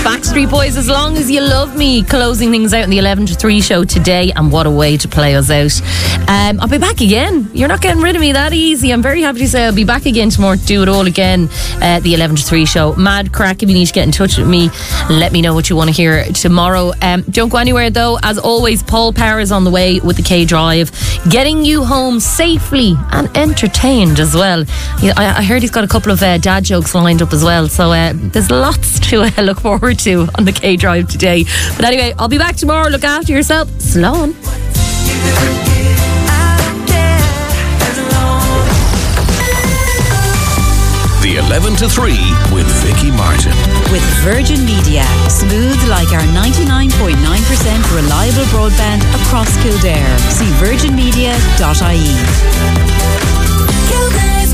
Backstreet Boys, As Long As You Love Me, closing things out in the 11 to 3 show today, and what a way to play us out. I'll be back again. You're not getting rid of me that easy. I'm very happy to say I'll be back again tomorrow to do it all again, the 11 to 3 show. Mad crack. If you need to get in touch with me, let me know what you want to hear tomorrow. Don't go anywhere though. As always, Paul Power is on the way with the K Drive, getting you home safely and entertained as well. I heard he's got a couple of dad jokes lined up as well, so there's lots to look forward to on the K Drive today. But anyway, I'll be back tomorrow. Look after yourself. Sloan. The 11 to 3 with Vicky Martin. With Virgin Media. Smooth like our 99.9% reliable broadband across Kildare. See virginmedia.ie. Kildare's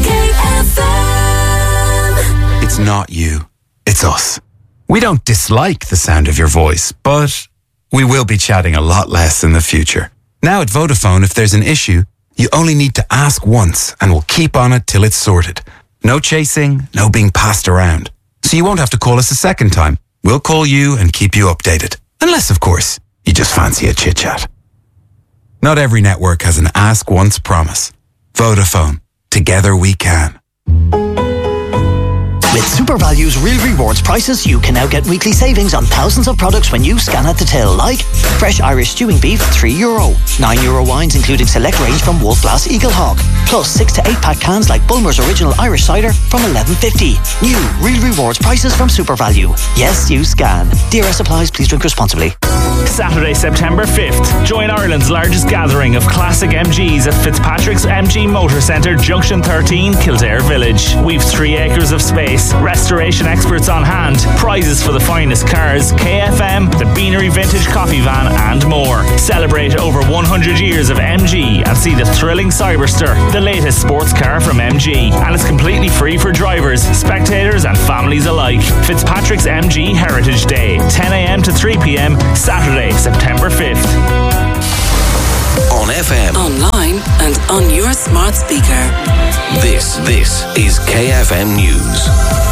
KFM. It's not you. It's us. We don't dislike the sound of your voice, but we will be chatting a lot less in the future. Now at Vodafone, if there's an issue, you only need to ask once and we'll keep on it till it's sorted. No chasing, no being passed around. So you won't have to call us a second time. We'll call you and keep you updated. Unless, of course, you just fancy a chit-chat. Not every network has an ask once promise. Vodafone. Together we can. With SuperValue's Real Rewards prices, you can now get weekly savings on thousands of products when you scan at the till, like fresh Irish stewing beef, €3, €9 wines including select range from Wolf Blass Eagle Hawk, plus 6 to 8 pack cans like Bulmer's Original Irish Cider from $11.50. New Real Rewards prices from SuperValue. Yes, you scan. DRS applies. Please drink responsibly. Saturday, September 5th. Join Ireland's largest gathering of classic MGs at Fitzpatrick's MG Motor Centre, Junction 13, Kildare Village. We've 3 acres of space, restoration experts on hand, prizes for the finest cars, KFM, the Beanery Vintage Coffee Van and more. Celebrate over 100 years of MG and see the thrilling Cyberster, the latest sports car from MG. And it's completely free for drivers, spectators and families alike. Fitzpatrick's MG Heritage Day, 10 a.m. to 3 p.m, Saturday, September 5th. On FM. Online and on your smart speaker. This is KFM News.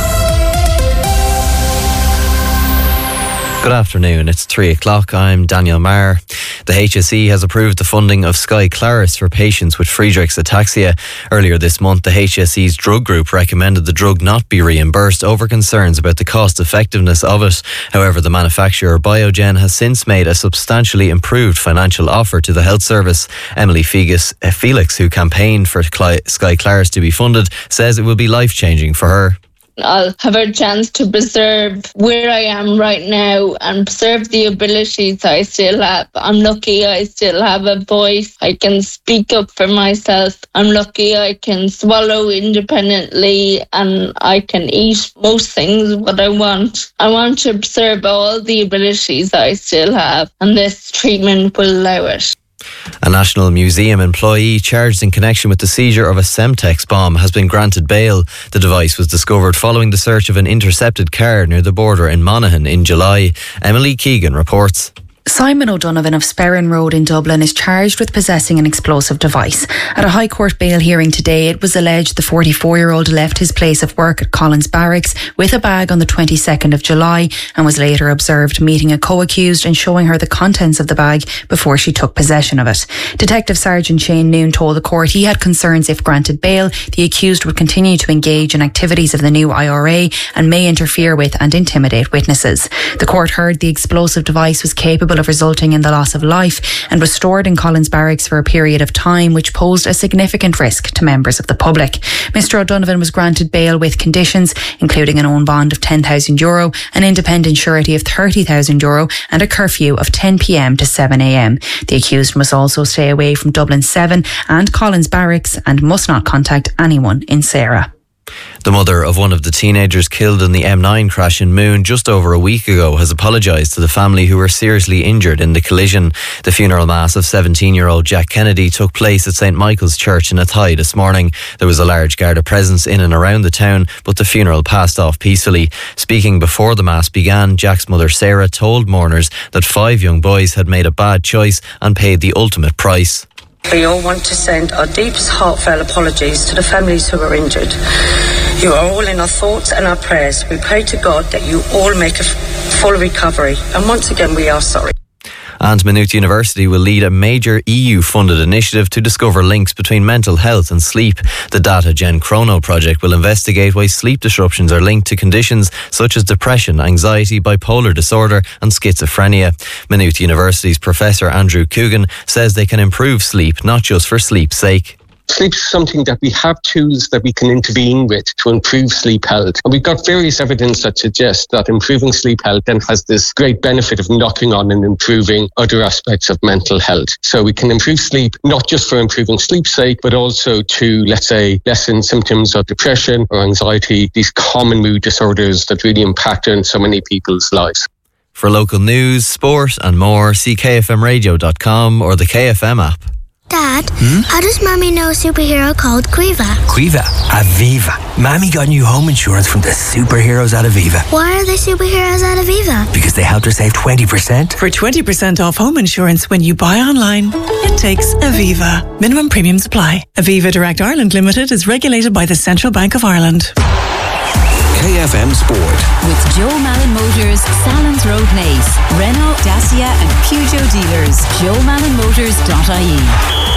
Good afternoon, it's 3 o'clock. I'm Daniel Maher. The HSE has approved the funding of Skyclarys for patients with Friedreich's ataxia. Earlier this month, the HSE's drug group recommended the drug not be reimbursed over concerns about the cost effectiveness of it. However, the manufacturer Biogen has since made a substantially improved financial offer to the health service. Emily Felix, who campaigned for Skyclarys to be funded, says it will be life-changing for her. I'll have a chance to preserve where I am right now and preserve the abilities I still have. I'm lucky I still have a voice. I can speak up for myself. I'm lucky I can swallow independently and I can eat most things what I want. I want to preserve all the abilities I still have, and this treatment will allow it. A National Museum employee charged in connection with the seizure of a Semtex bomb has been granted bail. The device was discovered following the search of an intercepted car near the border in Monaghan in July. Emily Keegan reports. Simon O'Donovan of Sperrin Road in Dublin is charged with possessing an explosive device. At a High Court bail hearing today, it was alleged the 44-year-old left his place of work at Collins Barracks with a bag on the 22nd of July and was later observed meeting a co-accused and showing her the contents of the bag before she took possession of it. Detective Sergeant Shane Noon told the court he had concerns if granted bail, the accused would continue to engage in activities of the new IRA and may interfere with and intimidate witnesses. The court heard the explosive device was capable of resulting in the loss of life and was stored in Collins Barracks for a period of time which posed a significant risk to members of the public. Mr O'Donovan was granted bail with conditions including an own bond of €10,000, an independent surety of €30,000 and a curfew of 10 p.m. to 7 a.m. The accused must also stay away from Dublin 7 and Collins Barracks and must not contact anyone in Sarah. The mother of one of the teenagers killed in the M9 crash in Moon just over a week ago has apologised to the family who were seriously injured in the collision. The funeral mass of 17-year-old Jack Kennedy took place at St Michael's Church in Athy this morning. There was a large Garda presence in and around the town, but the funeral passed off peacefully. Speaking before the mass began, Jack's mother Sarah told mourners that 5 young boys had made a bad choice and paid the ultimate price. We all want to send our deepest heartfelt apologies to the families who were injured. You are all in our thoughts and our prayers. We pray to God that you all make a full recovery. And once again, we are sorry. And Maynooth University will lead a major EU-funded initiative to discover links between mental health and sleep. The Data Gen Chrono project will investigate why sleep disruptions are linked to conditions such as depression, anxiety, bipolar disorder and schizophrenia. Maynooth University's Professor Andrew Coogan says they can improve sleep, not just for sleep's sake. Sleep is something that we have tools that we can intervene with to improve sleep health. And we've got various evidence that suggests that improving sleep health then has this great benefit of knocking on and improving other aspects of mental health. So we can improve sleep, not just for improving sleep's sake, but also to, let's say, lessen symptoms of depression or anxiety, these common mood disorders that really impact on so many people's lives. For local news, sport and more, see kfmradio.com or the KFM app. Dad, how does Mommy know a superhero called Quiva? Quiva? Aviva. Mommy got new home insurance from the superheroes at Aviva. Why are they superheroes at Aviva? Because they helped her save 20%. For 20% off home insurance when you buy online, it takes Aviva. Minimum premiums apply. Aviva Direct Ireland Limited is regulated by the Central Bank of Ireland. KFM Sport. With Joe Malin Motors, Salons Road Naas, Renault, Dacia and Peugeot dealers. JoeMalinMotors.ie.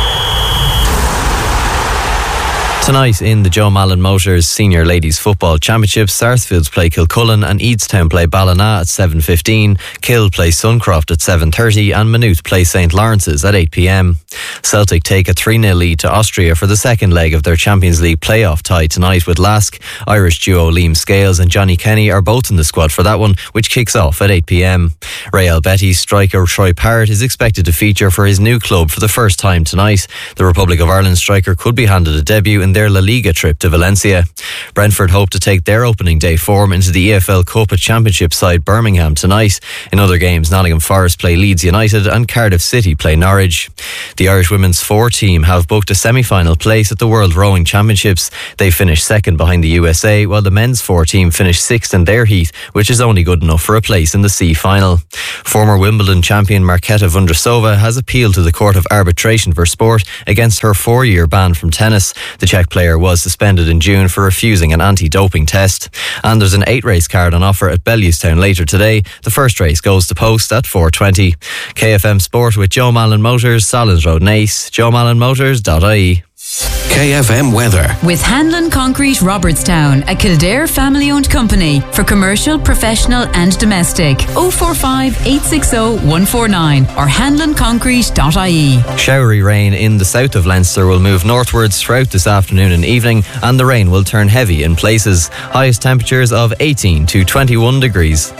Tonight in the Joe Malin Motors Senior Ladies Football Championship, Sarsfields play Kilcullen and Eadstown play Ballina at 7:15, Kill play Suncroft at 7:30 and Maynooth play St Lawrence's at 8 p.m. Celtic take a 3-0 lead to Austria for the second leg of their Champions League playoff tie tonight with Lask. Irish duo Liam Scales and Johnny Kenny are both in the squad for that one, which kicks off at 8 p.m. Real Betis striker Troy Parrott is expected to feature for his new club for the first time tonight. The Republic of Ireland striker could be handed a debut in their La Liga trip to Valencia. Brentford hope to take their opening day form into the EFL Cup Championship side Birmingham tonight. In other games, Nottingham Forest play Leeds United and Cardiff City play Norwich. The Irish women's 4 team have booked a semi-final place at the World Rowing Championships. They finished second behind the USA, while the men's 4 team finished sixth in their heat, which is only good enough for a place in the C final. Former Wimbledon champion Marketa Vondrousova has appealed to the Court of Arbitration for Sport against her 4-year ban from tennis. The Czech player was suspended in June for refusing an anti-doping test. And there's an 8-race card on offer at Bellewstown later today. The first race goes to post at 4:20. KFM Sport with Joe Malin Motors, Salins Road Naas, JoeMalinMotors.ie. KFM weather. With Hanlon Concrete Robertstown, a Kildare family-owned company for commercial, professional and domestic. 045 860 149 or hanlonconcrete.ie. Showery rain in the south of Leinster will move northwards throughout this afternoon and evening, and the rain will turn heavy in places. Highest temperatures of 18 to 21 degrees.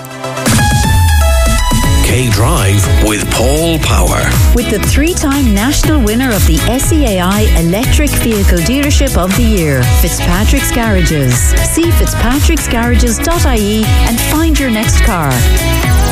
K-Drive with Paul Power. With the 3-time national winner of the SEAI Electric Vehicle Dealership of the Year, Fitzpatrick's Garages. See fitzpatricksgarages.ie and find your next car.